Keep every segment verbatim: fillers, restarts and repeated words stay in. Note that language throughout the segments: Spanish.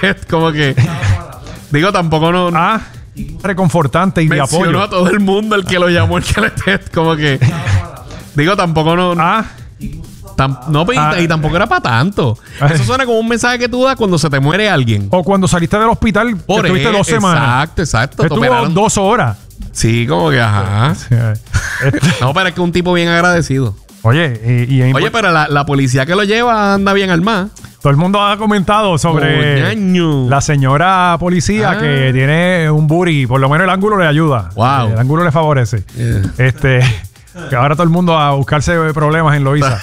test, como que... Digo, tampoco no... Ah, reconfortante y de apoyo. Mencionó a todo el mundo el que lo llamó, el que le test, como que... Digo, tampoco no... Ah... Tam, no, y, ah, y tampoco era para tanto. Eso suena como un mensaje que tú das cuando se te muere alguien. O cuando saliste del hospital, Por estuviste dos semanas. Exacto, exacto. Estuvo dos horas. Sí, como que ajá. No, pero es que un tipo bien agradecido. Oye, y, y Oye, pero la, la policía que lo lleva anda bien armada. Todo el mundo ha comentado sobre Coñaño. la señora policía ah. que tiene un booty. Por lo menos el ángulo le ayuda. Wow. El ángulo le favorece. Yeah. Este... Que ahora todo el mundo a buscarse problemas en Loíza.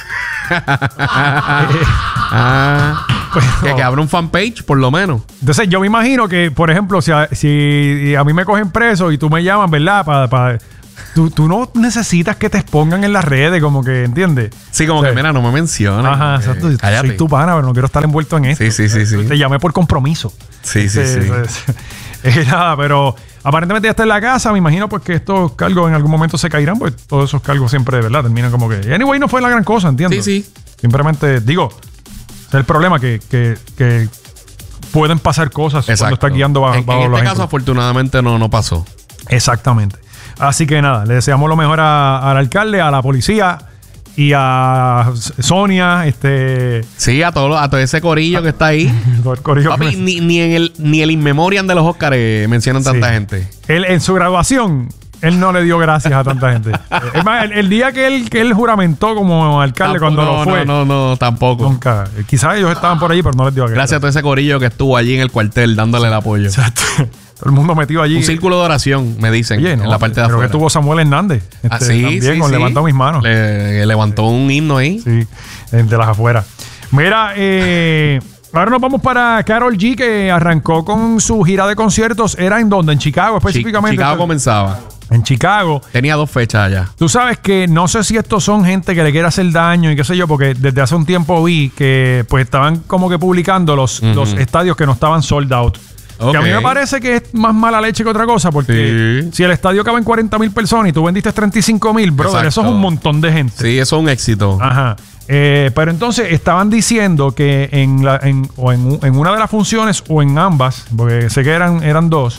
ah, pues, que, no. que abra un fanpage, por lo menos. Entonces, yo me imagino que, por ejemplo, si a, si a mí me cogen preso y tú me llamas, ¿verdad? Para... Pa, tú, tú no necesitas que te expongan en las redes, como que, ¿entiendes? Sí, como o sea, que, mira, no me menciones. Ajá, exacto. Cállate. Soy tu pana, pero no quiero estar envuelto en esto. Sí, sí, sí. sí. Te llamé por compromiso. Sí, sí, sí. sí. Eh, nada, pero aparentemente ya está en la casa. Me imagino pues que estos cargos en algún momento se caerán, pues todos esos cargos siempre, de verdad, terminan como que... Anyway, no fue la gran cosa, entiendo. Sí, sí. Simplemente, digo, es el problema que, que, que pueden pasar cosas Exacto. cuando estás guiando bajo, en, bajo en los este caso, afortunadamente, no, no pasó. Exactamente. Así que nada, le deseamos lo mejor a, al alcalde, a la policía y a Sonia, este... Sí, a todo, a todo ese corillo a, que está ahí. Todo el corillo. Papi, me... ni, ni en el ni el in memoriam de los Óscares mencionan tanta sí. gente. Él, en su graduación, él no le dio gracias a tanta gente. Es más, el, el día que él, que él juramentó como alcalde tampoco, cuando no, lo fue... No, no, no, tampoco. Nunca. Quizás ellos estaban por allí, pero no les dio gracias. Gracias a todo ese corillo que estuvo allí en el cuartel dándole el apoyo. Exacto. Todo el mundo metido allí. Un círculo de oración, me dicen, Oye, no, en la parte de creo afuera. Creo que tuvo Samuel Hernández. Este, ah, sí, también, sí, con sí. Levantó mis manos. Le, levantó un himno ahí. Sí, de las afueras. Mira, eh, ahora nos vamos para Karol G, que arrancó con su gira de conciertos. ¿Era en dónde? En Chicago específicamente. Chicago comenzaba. En Chicago. Tenía dos fechas allá. Tú sabes que no sé si estos son gente que le quiere hacer daño y qué sé yo, porque desde hace un tiempo vi que pues estaban como que publicando los, uh-huh. los estadios que no estaban sold out. Okay. Que a mí me parece que es más mala leche que otra cosa, porque sí. si el estadio cabe en cuarenta mil personas y tú vendiste treinta y cinco mil, brother, Exacto. eso es un montón de gente. Sí, eso es un éxito. Ajá. Eh, pero entonces estaban diciendo que en, la, en, o en, en una de las funciones o en ambas, porque sé que eran, eran dos,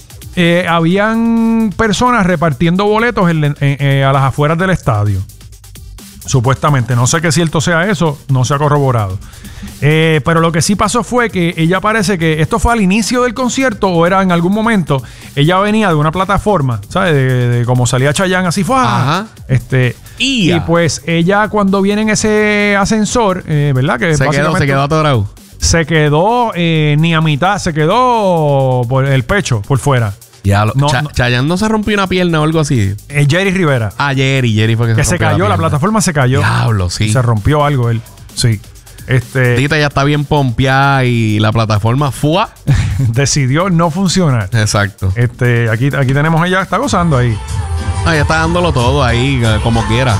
eh, habían personas repartiendo boletos en, en, en, a las afueras del estadio. Supuestamente. No sé qué cierto sea eso, no se ha corroborado. Eh, pero lo que sí pasó fue que ella parece que esto fue al inicio del concierto o era en algún momento. Ella venía de una plataforma, ¿sabes? De, de como salía Chayanne, así fue. Ajá. Este, y pues ella cuando viene en ese ascensor, eh, ¿verdad? Que se quedó, se quedó atorado. Se quedó eh, ni a mitad, se quedó por el pecho, por fuera. Ya, lo, no, Ch no. Chayanne no se rompió una pierna o algo así. Eh, Jerry Rivera. Ah, Jerry, Jerry fue que, que se, se cayó, la, la plataforma se cayó. Diablo, sí. Se rompió algo él. Sí. Este. Dita ya está bien pompeada y la plataforma ¡fua! decidió no funcionar. Exacto. Este, aquí, aquí tenemos ella, está gozando ahí. Ah, ella está dándolo todo ahí, como quiera.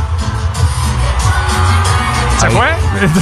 ¿Se ahí. fue?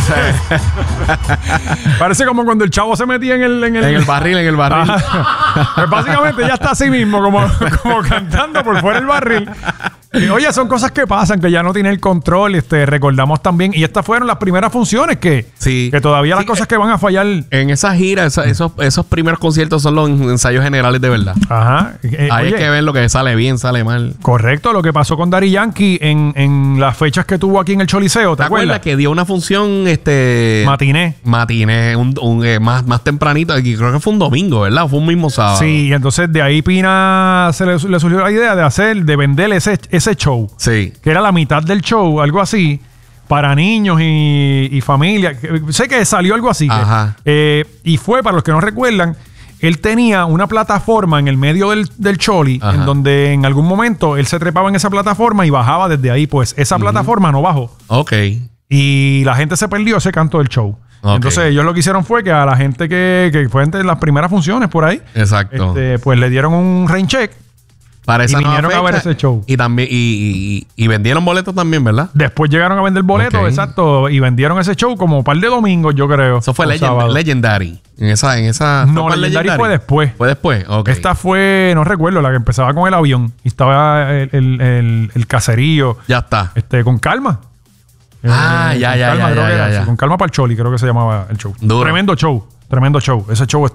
Parece como cuando el chavo se metía en el... En el, en el barril, en el barril. Pues básicamente ya está así mismo, como, como cantando por fuera del barril. Y, oye, son cosas que pasan, que ya no tiene el control. Este, recordamos también, y estas fueron las primeras funciones que, sí. que todavía sí, las cosas que van a fallar. En esa gira, esa, esos, esos primeros conciertos son los ensayos generales de verdad. Ajá. Eh, Ahí oye, hay que ver lo que sale bien, sale mal. Correcto, lo que pasó con Daddy Yankee en, en las fechas que tuvo aquí en el Choliseo. ¿Te, ¿Te acuerdas? acuerdas? Que dio una función este matiné. Matiné, un, un, eh, más, más tempranito. Aquí creo que fue un domingo, ¿verdad? Fue un mismo sábado. Sí, y entonces de ahí Pina se le, le surgió la idea de hacer, de vender ese, ese show. Sí. Que era la mitad del show, algo así, para niños y, y familia. Sé que salió algo así. Ajá. Que, eh, y fue, para los que no recuerdan, él tenía una plataforma en el medio del, del Choli, Ajá. en donde en algún momento él se trepaba en esa plataforma y bajaba desde ahí. Pues esa uh-huh. plataforma no bajó. Ok. Y la gente se perdió ese canto del show. Okay. Entonces ellos lo que hicieron fue que a la gente que, que fue entre las primeras funciones por ahí, exacto, este, pues le dieron un rain check. Para esa y vinieron fecha, a ver ese show. Y también y, y, y vendieron boletos también, ¿verdad? Después llegaron a vender boletos, okay. exacto. Y vendieron ese show como un par de domingos, yo creo. Eso fue legend, Legendary. En esa, en esa. No, Legendary, Legendary fue después. Fue después, ok. Esta fue, no recuerdo, la que empezaba con el avión. Y estaba el, el, el, el caserío. Ya está. Este, con calma. Ah, eh, ya, con ya, calma, ya, creo ya, que ya, era, ya. Con calma para el Choli, creo que se llamaba el show. Duro. Tremendo show. Tremendo show. Ese show